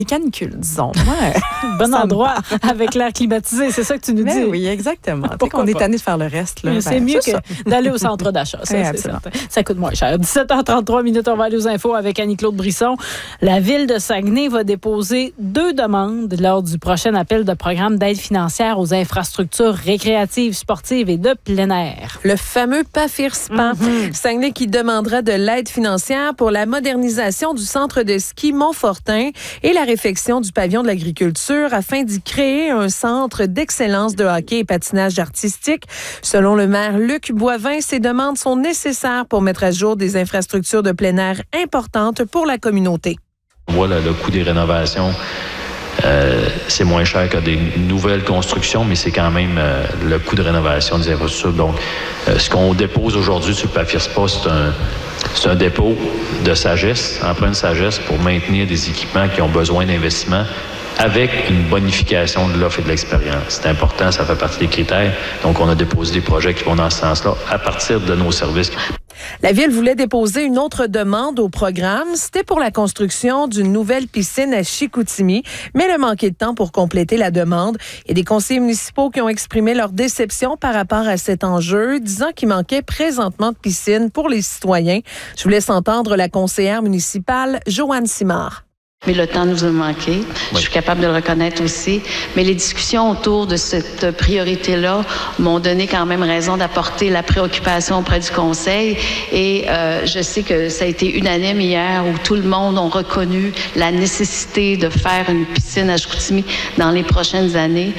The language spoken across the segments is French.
Les canicules, disons. Ouais. Bon endroit avec l'air climatisé, c'est ça que tu nous dis. Oui, exactement. Pourquoi on est tanné de faire le reste. Là, c'est mieux que d'aller au centre d'achat. Ça, c'est certain. Ça coûte moins cher. 17h33 minutes, on va aller aux infos avec Annie-Claude Brisson. La ville de Saguenay va déposer 2 demandes lors du prochain appel de programme d'aide financière aux infrastructures récréatives, sportives et de plein air. Le fameux PAFIRSPAN. Saguenay qui demandera de l'aide financière pour la modernisation du centre de ski Montfortin et la réfection du pavillon de l'agriculture afin d'y créer un centre d'excellence de hockey et patinage artistique. Selon le maire Luc Boivin, ces demandes sont nécessaires pour mettre à jour des infrastructures de plein air importantes pour la communauté. On voit le coût des rénovations. C'est moins cher que des nouvelles constructions, mais c'est quand même le coût de rénovation des infrastructures. Donc, ce qu'on dépose aujourd'hui sur le PAFIRSPA, c'est un dépôt de sagesse, emprunt de sagesse pour maintenir des équipements qui ont besoin d'investissement avec une bonification de l'offre et de l'expérience. C'est important, ça fait partie des critères. Donc, on a déposé des projets qui vont dans ce sens-là à partir de nos services. La Ville voulait déposer une autre demande au programme. C'était pour la construction d'une nouvelle piscine à Chicoutimi, mais elle a manqué de temps pour compléter la demande. Il y a des conseillers municipaux qui ont exprimé leur déception par rapport à cet enjeu, disant qu'il manquait présentement de piscine pour les citoyens. Je vous laisse entendre la conseillère municipale, Joanne Simard. Mais le temps nous a manqué. Oui. Je suis capable de le reconnaître aussi. Mais les discussions autour de cette priorité-là m'ont donné quand même raison d'apporter la préoccupation auprès du Conseil. Et je sais que ça a été unanime hier où tout le monde a reconnu la nécessité de faire une piscine à Chicoutimi dans les prochaines années.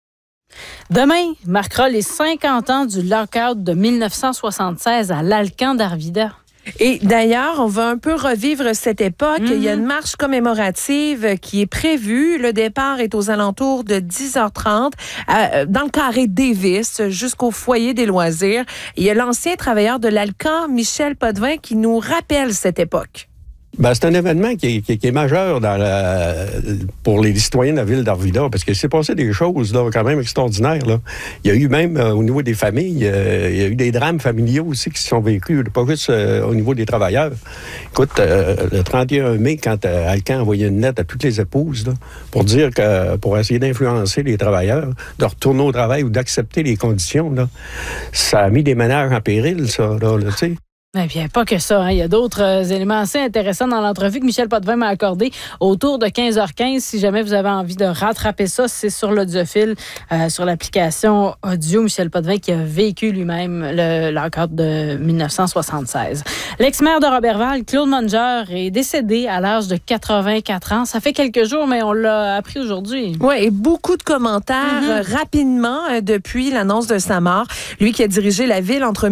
Demain marquera les 50 ans du lockout de 1976 à l'Alcan d'Arvida. Et d'ailleurs, on va un peu revivre cette époque. Il y a une marche commémorative qui est prévue. Le départ est aux alentours de 10h30 dans le carré Davis jusqu'au foyer des loisirs. Il y a l'ancien travailleur de l'Alcan, Michel Potvin, qui nous rappelle cette époque. Ben, c'est un événement qui est majeur pour les citoyens de la ville d'Arvida, parce qu'il s'est passé des choses là, quand même extraordinaires. Là. Il y a eu même, au niveau des familles, il y a eu des drames familiaux aussi qui se sont vécus, pas juste au niveau des travailleurs. Écoute, le 31 mai, quand Alcan a envoyé une lettre à toutes les épouses là, pour essayer d'influencer les travailleurs, de retourner au travail ou d'accepter les conditions, là, ça a mis des ménages en péril, ça, là, tu sais. Et puis, pas que ça. Il y a d'autres éléments assez intéressants dans l'entrevue que Michel Potvin m'a accordé autour de 15h15. Si jamais vous avez envie de rattraper ça, c'est sur l'Audiophile, sur l'application audio. Michel Potvin qui a vécu lui-même le lockout de 1976. L'ex-maire de Roberval, Claude Manger, est décédé à l'âge de 84 ans. Ça fait quelques jours, mais on l'a appris aujourd'hui. Oui, et beaucoup de commentaires rapidement depuis l'annonce de sa mort. Lui qui a dirigé la ville entre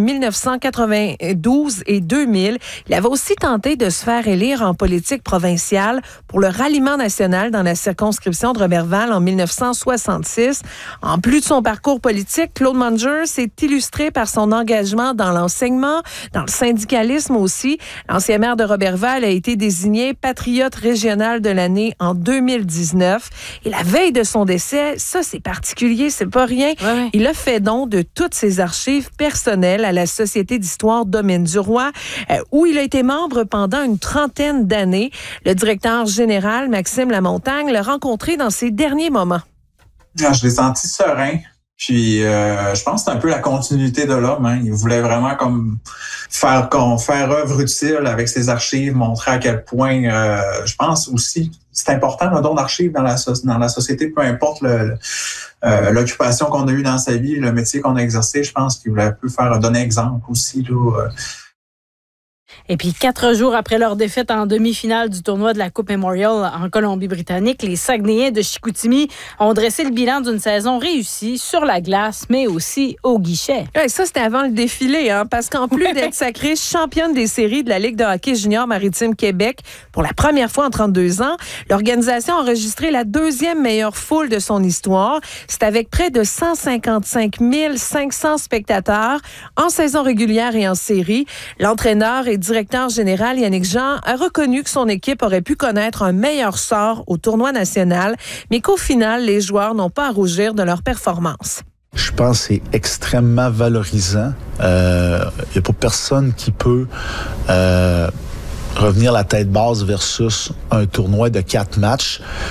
1992 et 2000. Il avait aussi tenté de se faire élire en politique provinciale pour le ralliement national dans la circonscription de Roberval en 1966. En plus de son parcours politique, Claude Manger s'est illustré par son engagement dans l'enseignement, dans le syndicalisme aussi. L'ancien maire de Roberval a été désigné patriote régional de l'année en 2019. Et la veille de son décès, ça c'est particulier, c'est pas rien. Ouais. Il a fait don de toutes ses archives personnelles à la Société d'histoire Domaine du Roi, où il a été membre pendant une 30aine d'années. Le directeur général, Maxime Lamontagne, l'a rencontré dans ses derniers moments. Je l'ai senti serein. Puis, je pense que c'est un peu la continuité de l'homme. Hein. Il voulait vraiment comme faire œuvre utile avec ses archives, montrer à quel point, je pense aussi, c'est important le don d'archives dans la société, peu importe l'occupation qu'on a eue dans sa vie, le métier qu'on a exercé. Je pense qu'il voulait un peu donner exemple aussi là. Et puis, 4 jours après leur défaite en demi-finale du tournoi de la Coupe Memorial en Colombie-Britannique, les Saguenayens de Chicoutimi ont dressé le bilan d'une saison réussie sur la glace, mais aussi au guichet. Ouais, ça, c'était avant le défilé, hein, parce qu'en plus d'être sacrée championne des séries de la Ligue de hockey junior maritime Québec pour la première fois en 32 ans, l'organisation a enregistré la 2e meilleure foule de son histoire. C'est avec près de 155 500 spectateurs en saison régulière et en série. L'entraîneur et directeur général Yannick Jean a reconnu que son équipe aurait pu connaître un meilleur sort au tournoi national, mais qu'au final, les joueurs n'ont pas à rougir de leur performance. Je pense que c'est extrêmement valorisant. Il n'y a pas personne qui peut revenir la tête basse versus un tournoi de 4 matchs.